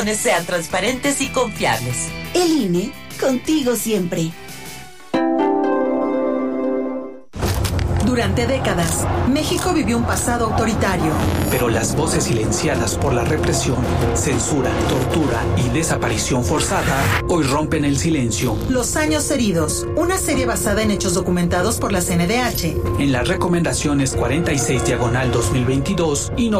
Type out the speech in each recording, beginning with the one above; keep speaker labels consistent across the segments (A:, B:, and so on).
A: elecciones sean transparentes y confiables.
B: El INE, contigo siempre.
C: Durante décadas, México vivió un pasado autoritario.
D: Pero las voces silenciadas por la represión, censura, tortura y desaparición forzada hoy rompen el silencio.
C: Los años heridos, una serie basada en hechos documentados por la CNDH.
D: En las recomendaciones 46/2022 y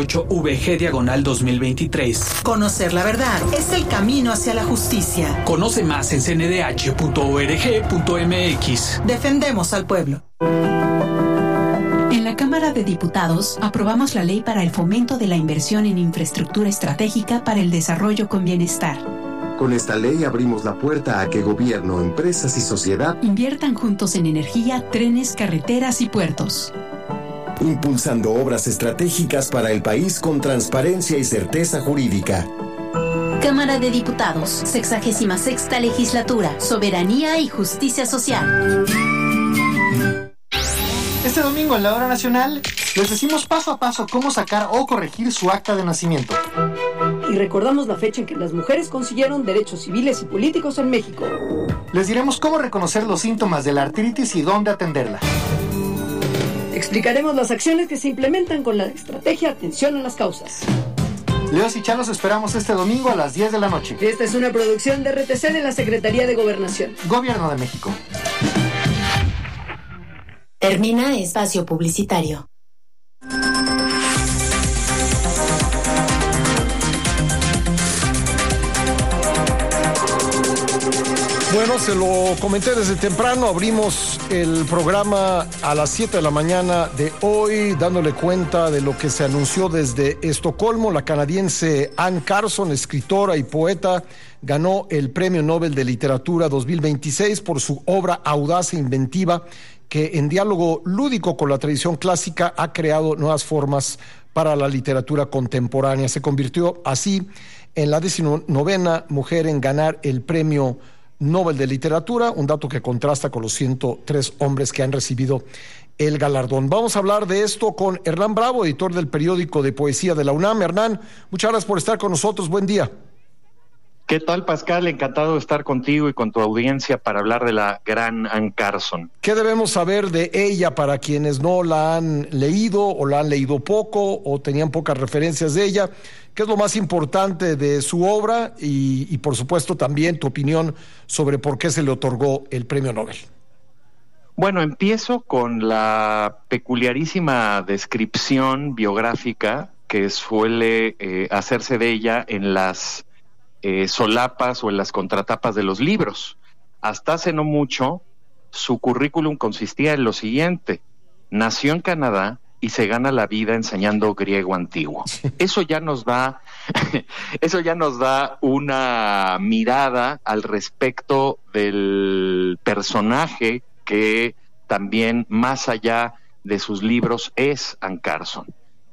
D: 98/VG/2023.
C: Conocer la verdad es el camino hacia la justicia.
D: Conoce más en cndh.org.mx.
C: Defendemos al pueblo.
E: En la Cámara de Diputados aprobamos la ley para el fomento de la inversión en infraestructura estratégica para el desarrollo con bienestar.
F: Con esta ley abrimos la puerta a que gobierno, empresas y sociedad
E: inviertan juntos en energía, trenes, carreteras y puertos.
G: Impulsando obras estratégicas para el país con transparencia y certeza jurídica.
H: Cámara de Diputados, 66ª Legislatura, Soberanía y Justicia Social.
I: Este domingo en la Hora Nacional les decimos paso a paso cómo sacar o corregir su acta de nacimiento.
J: Y recordamos la fecha en que las mujeres consiguieron derechos civiles y políticos en México.
I: Les diremos cómo reconocer los síntomas de la artritis y dónde atenderla.
J: Explicaremos las acciones que se implementan con la estrategia Atención a las Causas.
I: Leos y Charlos esperamos este domingo a las 10 de la noche.
J: Esta es una producción de RTC de la Secretaría de Gobernación.
I: Gobierno de México.
H: Termina espacio publicitario.
K: Bueno, se lo comenté desde temprano, abrimos el programa a las 7 de la mañana de hoy, dándole cuenta de lo que se anunció desde Estocolmo. La canadiense Anne Carson, escritora y poeta, ganó el Premio Nobel de Literatura 2026 por su obra audaz e inventiva, que en diálogo lúdico con la tradición clásica ha creado nuevas formas para la literatura contemporánea. Se convirtió así en la 19ª mujer en ganar el Premio Nobel de Literatura, un dato que contrasta con los 103 hombres que han recibido el galardón. Vamos a hablar de esto con Hernán Bravo, editor del periódico de poesía de la UNAM. Hernán, muchas gracias por estar con nosotros. Buen día.
L: ¿Qué tal, Pascal? Encantado de estar contigo y con tu audiencia para hablar de la gran Anne Carson.
K: ¿Qué debemos saber de ella para quienes no la han leído o la han leído poco o tenían pocas referencias de ella? ¿Qué es lo más importante de su obra? Y por supuesto también tu opinión sobre por qué se le otorgó el Premio Nobel.
L: Bueno, empiezo con la peculiarísima descripción biográfica que suele hacerse de ella en las solapas o en las contratapas de los libros. Hasta hace no mucho, su currículum consistía en lo siguiente: nació en Canadá y se gana la vida enseñando griego antiguo. Eso ya nos da una mirada al respecto del personaje que también, más allá de sus libros, es Anne Carson.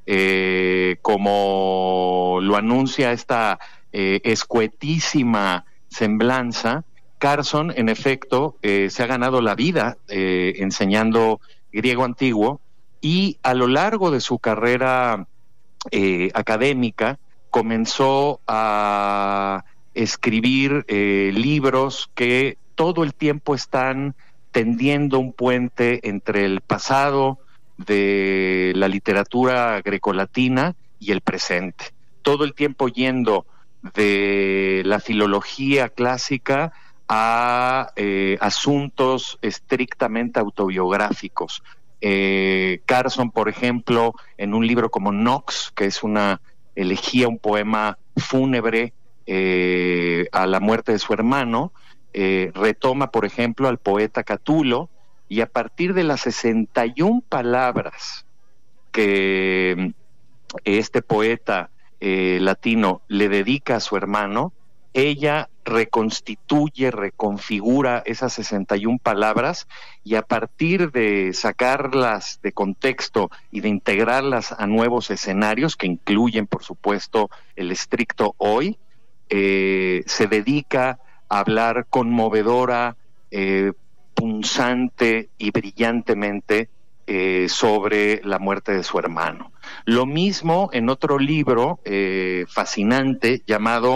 L: Como lo anuncia esta escuetísima semblanza, Carson, en efecto, se ha ganado la vida enseñando griego antiguo, y a lo largo de su carrera académica comenzó a escribir libros que todo el tiempo están tendiendo un puente entre el pasado de la literatura grecolatina y el presente, todo el tiempo yendo de la filología clásica a asuntos estrictamente autobiográficos. Carson, por ejemplo, en un libro como Nox, que es una elegía, un poema fúnebre a la muerte de su hermano, retoma, por ejemplo, al poeta Catulo, y a partir de las 61 palabras que este poeta latino le dedica a su hermano, ella reconstituye, reconfigura esas 61 palabras, y a partir de sacarlas de contexto y de integrarlas a nuevos escenarios que incluyen, por supuesto, el estricto hoy, se dedica a hablar conmovedora, punzante y brillantemente sobre la muerte de su hermano. Lo mismo en otro libro fascinante llamado